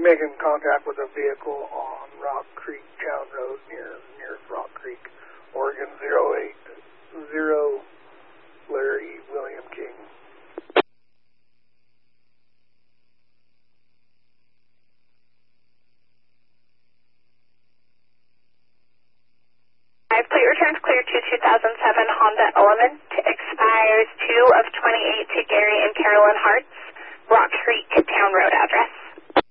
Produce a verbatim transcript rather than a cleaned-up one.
making contact with a vehicle on Rock Creek Town Road near near Rock Creek, Oregon zero eight zero, Larry William King. Plate returns clear to two thousand seven Honda Element, expires two of twenty-eight to Gary and Carolyn Hartz, Rock Creek Town Road address.